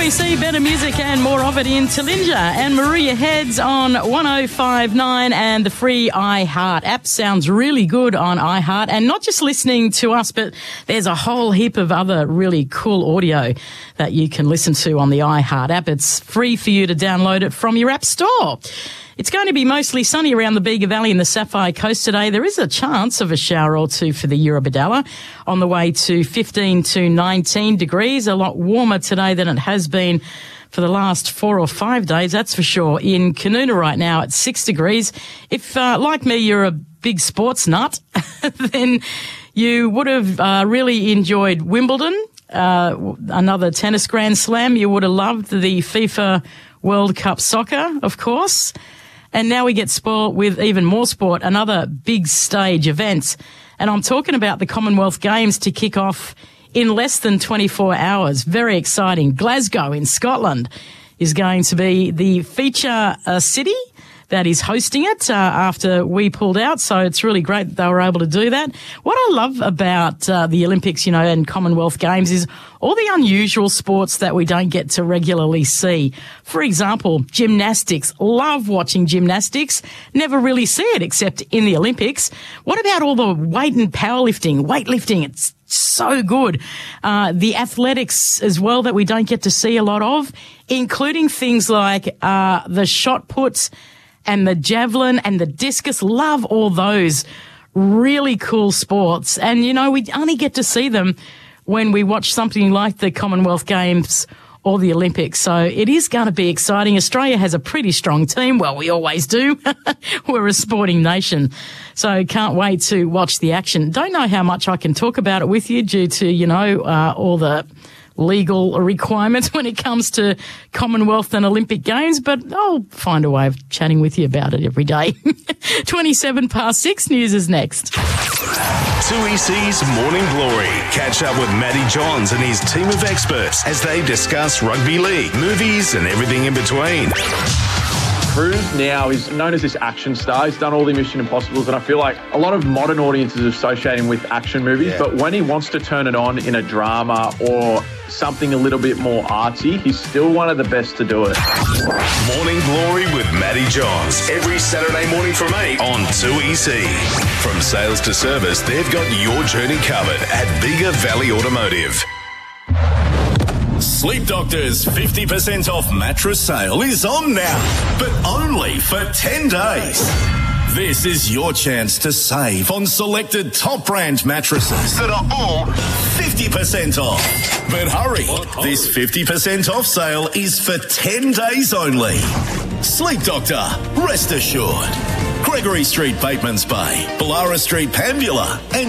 2EC, better music and more of it in Tillinja. And Maria Heads on 105.9 and the free iHeart app. Sounds really good on iHeart. And not just listening to us, but there's a whole heap of other really cool audio that you can listen to on the iHeart app. It's free for you to download it from your app store. It's going to be mostly sunny around the Bega Valley and the Sapphire Coast today. There is a chance of a shower or two for the Eurobodalla on the way to 15 to 19 degrees. A lot warmer today than it has been for the last 4 or 5 days, that's for sure. In Canoona right now at 6 degrees. If, like me, you're a big sports nut, then you would have really enjoyed Wimbledon, another tennis Grand Slam. You would have loved the FIFA World Cup soccer, of course. And now we get spoiled with even more sport, another big stage event. And I'm talking about the Commonwealth Games to kick off in less than 24 hours. Very exciting. Glasgow in Scotland is going to be the feature city that is hosting it after we pulled out. So it's really great that they were able to do that. What I love about the Olympics, and Commonwealth Games is all the unusual sports that we don't get to regularly see. For example, gymnastics. Love watching gymnastics. Never really see it except in the Olympics. What about all the weight and powerlifting, weightlifting? It's so good. The athletics as well that we don't get to see a lot of, including things like the shot put and the javelin and the discus. Love all those really cool sports. And, we only get to see them when we watch something like the Commonwealth Games or the Olympics. So it is going to be exciting. Australia has a pretty strong team. Well, we always do. We're a sporting nation. So can't wait to watch the action. Don't know how much I can talk about it with you due to, all the legal requirements when it comes to Commonwealth and Olympic Games, but I'll find a way of chatting with you about it every day. 6:27, news is next. 2EC's Morning Glory. Catch up with Matty Johns and his team of experts as they discuss rugby league, movies and everything in between. Cruise now is known as this action star. He's done all the Mission Impossibles, and I feel like a lot of modern audiences associate him with action movies, but when he wants to turn it on in a drama or something a little bit more artsy, he's still one of the best to do it. Morning Glory with Matty Johns. Every Saturday morning from 8 on 2EC. From sales to service, they've got your journey covered at Bega Valley Automotive. Sleep Doctor's 50% off mattress sale is on now, but only for 10 days. This is your chance to save on selected top brand mattresses that are all 50% off. But hurry, this 50% off sale is for 10 days only. Sleep Doctor, rest assured. Gregory Street, Bateman's Bay, Ballara Street, Pambula, and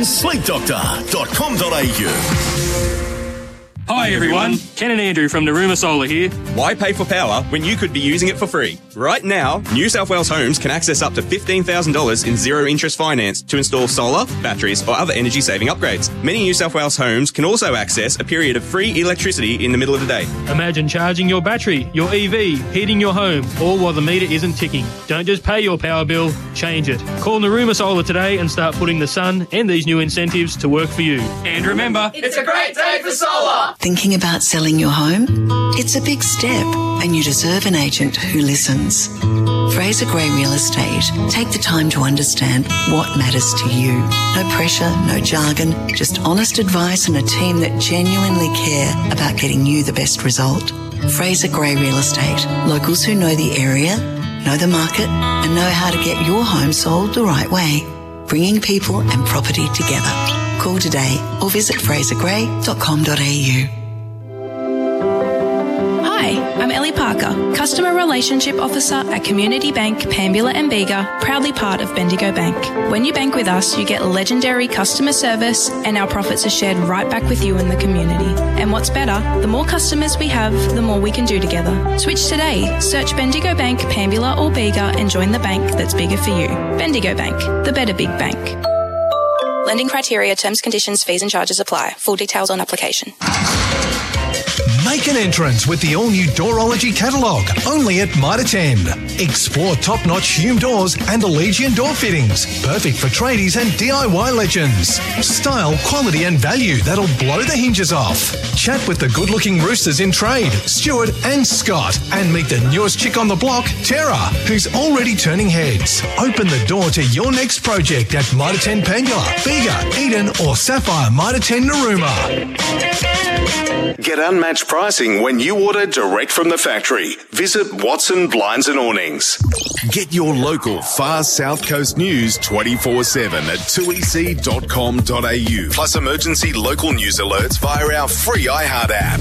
sleepdoctor.com.au. Hi everyone, Ken and Andrew from Naruma Solar here. Why pay for power when you could be using it for free? Right now, New South Wales Homes can access up to $15,000 in zero interest finance to install solar, batteries or other energy saving upgrades. Many New South Wales homes can also access a period of free electricity in the middle of the day. Imagine charging your battery, your EV, heating your home, all while the meter isn't ticking. Don't just pay your power bill, change it. Call Naruma Solar today and start putting the sun and these new incentives to work for you. And remember, it's a great day for solar! Thinking about selling your home? It's a big step and you deserve an agent who listens. Fraser Gray Real Estate take the time to understand what matters to you. No pressure, no jargon, just honest advice and a team that genuinely care about getting you the best result. Fraser Gray Real Estate. Locals who know the area, know the market and know how to get your home sold the right way. Bringing people and property together. Call today or visit frasergray.com.au. Hi, I'm Ellie Parker, Customer Relationship Officer at Community Bank, Pambula and Bega, proudly part of Bendigo Bank. When you bank with us, you get legendary customer service and our profits are shared right back with you in the community. And what's better, the more customers we have, the more we can do together. Switch today. Search Bendigo Bank, Pambula or Bega and join the bank that's bigger for you. Bendigo Bank, the better big bank. Lending criteria, terms, conditions, fees and charges apply. Full details on application. Make Make an entrance with the all-new Doorology catalogue, only at Mitre 10. Explore top-notch Hume doors and Allegiant door fittings, perfect for tradies and DIY legends. Style, quality and value that'll blow the hinges off. Chat with the good-looking roosters in trade, Stuart and Scott, and meet the newest chick on the block, Tara, who's already turning heads. Open the door to your next project at Mitre 10 Pangula, Bega, Eden or Sapphire Mitre 10 Narooma. Get unmatched pricing when you order direct from the factory. Visit Watson Blinds and Awnings. Get your local far South Coast news 24/7 at 2ec.com.au. Plus emergency local news alerts via our free iHeart app.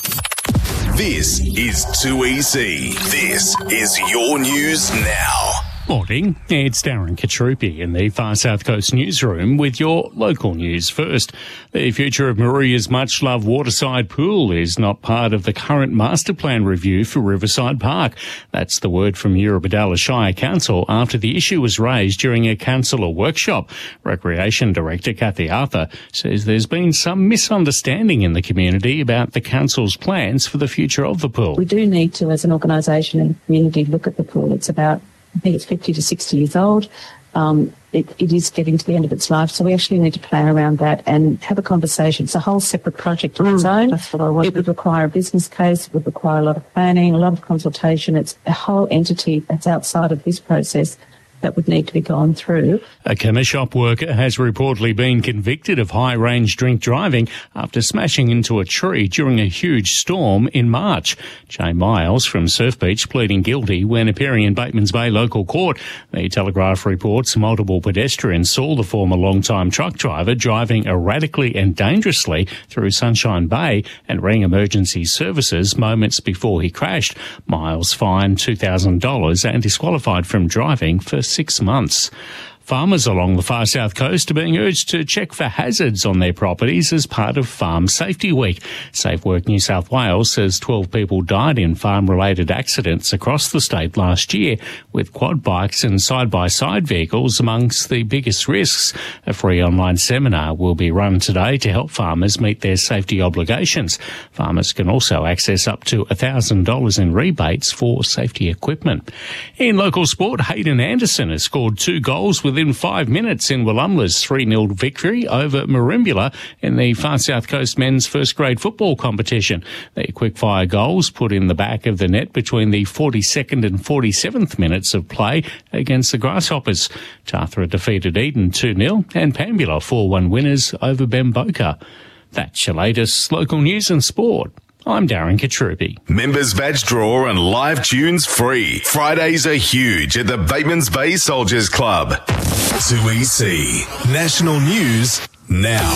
This is 2EC. This is your news now. Morning, it's Darren Katrupi in the Far South Coast newsroom with your local news first. The future of Maria's much-loved waterside pool is not part of the current master plan review for Riverside Park. That's the word from Eurobodalla Shire Council after the issue was raised during a councillor workshop. Recreation Director Kathy Arthur says there's been some misunderstanding in the community about the council's plans for the future of the pool. We do need to, as an organisation and community, look at the pool. It's about, I think it's 50 to 60 years old. It is getting to the end of its life, so we actually need to plan around that and have a conversation. It's a whole separate project on its own. That's what I want. It would require a business case, it would require a lot of planning, a lot of consultation. It's a whole entity that's outside of this process that would need to be gone through. A Chemist shop worker has reportedly been convicted of high-range drink driving after smashing into a tree during a huge storm in March. Jay Miles from Surf Beach pleading guilty when appearing in Batemans Bay local court. The Telegraph reports multiple pedestrians saw the former long-time truck driver driving erratically and dangerously through Sunshine Bay and rang emergency services moments before he crashed. Miles fined $2,000 and disqualified from driving for 6 months. Farmers along the far south coast are being urged to check for hazards on their properties as part of Farm Safety Week. Safe Work New South Wales says 12 people died in farm-related accidents across the state last year, with quad bikes and side-by-side vehicles amongst the biggest risks. A free online seminar will be run today to help farmers meet their safety obligations. Farmers can also access up to $1,000 in rebates for safety equipment. In local sport, Hayden Anderson has scored 2 goals within 5 minutes in Wollumla's 3-0 victory over Merimbula in the Far South Coast men's first grade football competition. The quick-fire goals put in the back of the net between the 42nd and 47th minutes of play against the Grasshoppers. Tathra defeated Eden 2-0 and Pambula 4-1 winners over Bemboka. That's your latest local news and sport. I'm Darren Katrupi. Members badge draw and live tunes free. Fridays are huge at the Batemans Bay Soldiers Club. 2EC. National News now.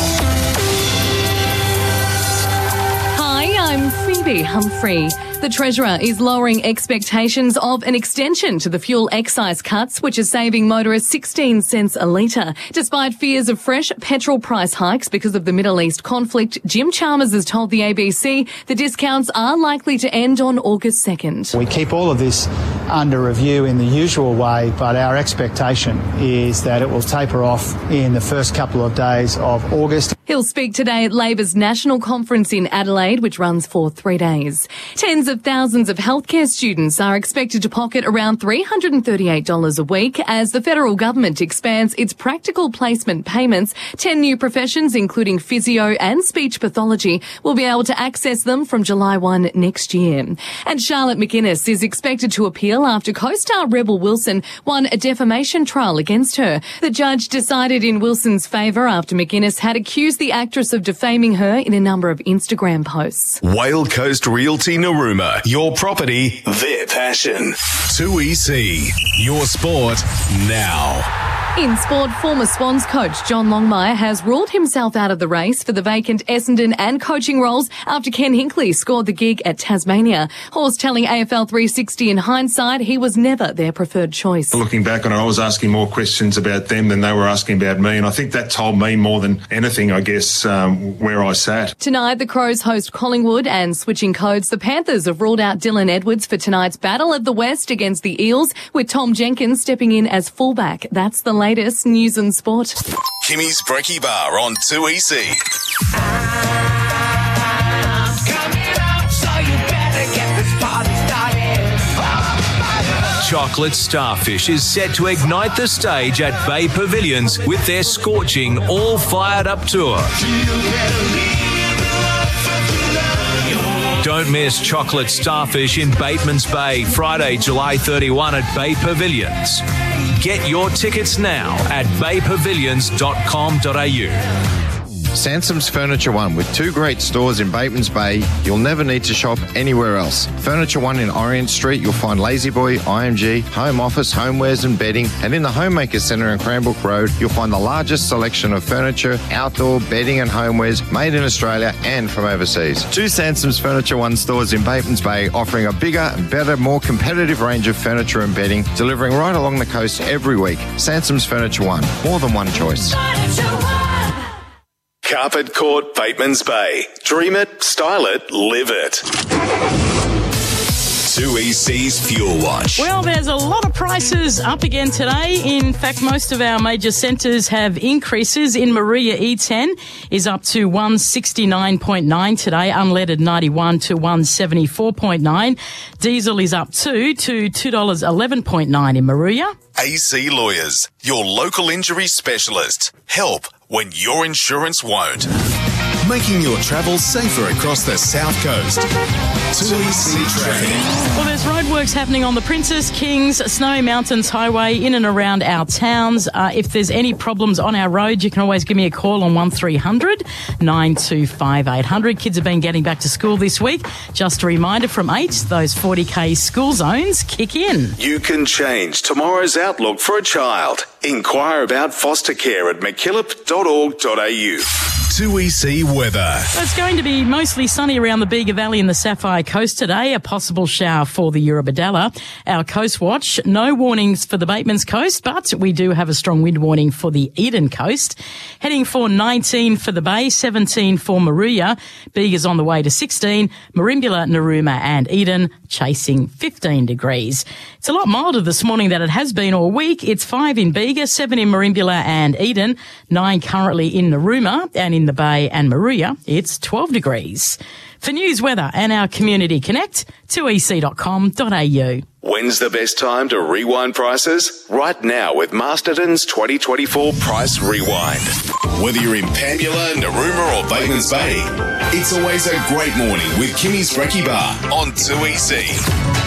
Hi, I'm Phoebe Humphrey. The Treasurer is lowering expectations of an extension to the fuel excise cuts, which is saving motorists 16 cents a litre. Despite fears of fresh petrol price hikes because of the Middle East conflict, Jim Chalmers has told the ABC the discounts are likely to end on August 2nd. We keep all of this under review in the usual way, but our expectation is that it will taper off in the first couple of days of August. He'll speak today at Labor's National Conference in Adelaide, which runs for 3 days. Tens of thousands of healthcare students are expected to pocket around $338 a week as the federal government expands its practical placement payments. 10 new professions, including physio and speech pathology, will be able to access them from July 1 next year. And Charlotte McInnes is expected to appeal after co-star Rebel Wilson won a defamation trial against her. The judge decided in Wilson's favour after McInnes had accused the actress of defaming her in a number of Instagram posts. Whale Coast Realty Narooma. Your property, their passion. 2EC. Your sport now. In sport, former Swans coach John Longmire has ruled himself out of the race for the vacant Essendon and coaching roles after Ken Hinkley scored the gig at Tasmania. Horse telling AFL 360 in hindsight he was never their preferred choice. Looking back on it, I was asking more questions about them than they were asking about me, and I think that told me more than anything, I guess, where I sat. Tonight, the Crows host Collingwood, and switching codes, the Panthers have ruled out Dylan Edwards for tonight's Battle of the West against the Eels, with Tom Jenkins stepping in as fullback. That's the latest news and sport. Kimmy's Brekkie Bar on 2EC. I'm coming out, so Chocolate Starfish is set to ignite the stage at Bay Pavilions with their scorching, all fired up tour. Don't miss Chocolate Starfish in Bateman's Bay, Friday, July 31 at Bay Pavilions. Get your tickets now at baypavilions.com.au. Sansom's Furniture One, with 2 great stores in Bateman's Bay, you'll never need to shop anywhere else. Furniture One in Orient Street, you'll find Lazy Boy, IMG, home office, homewares and bedding, and in the Homemaker Centre in Cranbrook Road, you'll find the largest selection of furniture, outdoor bedding and homewares made in Australia and from overseas. 2 Sansom's Furniture One stores in Bateman's Bay, offering a bigger, better, more competitive range of furniture and bedding, delivering right along the coast every week. Sansom's Furniture One, more than one choice. Carpet Court, Bateman's Bay. Dream it, style it, live it. 2EC's Fuel Watch. Well, there's a lot of prices up again today. In fact, most of our major centres have increases. In Maria, E10 is up to 169.9 today, unleaded 91 to 174.9. Diesel is up to $2.11.9 in Maria. AC Lawyers, your local injury specialist. Help when your insurance won't. Making your travel safer across the South Coast. 2EC Traffic. Well, there's roadworks happening on the Princess, Kings, Snowy Mountains Highway in and around our towns. If there's any problems on our road, you can always give me a call on 1300 925 800. Kids have been getting back to school this week. Just a reminder, from 8, those 40k school zones kick in. You can change tomorrow's outlook for a child. Inquire about foster care at mckillop.org.au. 2EC weather. It's going to be mostly sunny around the Bega Valley and the Sapphire Coast today. A possible shower for the Eurobodalla. Our Coast Watch, no warnings for the Bateman's Coast, but we do have a strong wind warning for the Eden Coast. Heading for 19 for the Bay, 17 for Maruya. Bega's on the way to 16. Merimbula, Narooma and Eden chasing 15 degrees. It's a lot milder this morning than it has been all week. It's 5 in Bega, 7 in Merimbula and Eden, 9 currently in Narooma, and in the Bay and Maruya, it's 12 degrees. For news, weather and our Community Connect, 2ec.com.au. When's the best time to rewind prices? Right now with Masterton's 2024 Price Rewind. Whether you're in Pambula, Narooma or Bateman's Bay, it's always a great morning with Kimmy's Brekkie Bar on 2EC.